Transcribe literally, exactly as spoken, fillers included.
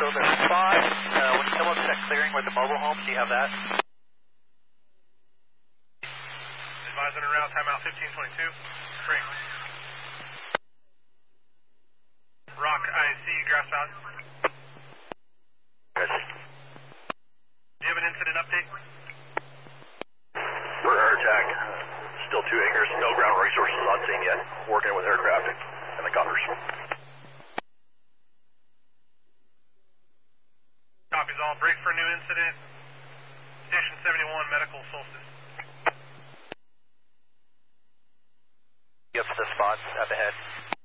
the spot, uh, when you come up to that clearing where the mobile home, do you have that? Advising en route, timeout fifteen twenty-two. Free. Rock, I see Grass Valley. Yes. Do you have an incident update? We're under attack. Still two acres, no ground resources on scene yet. Working with aircraft and the gunners. Copies all. Break for a new incident. Station seventy-one, medical solstice. Yep, the spot up ahead.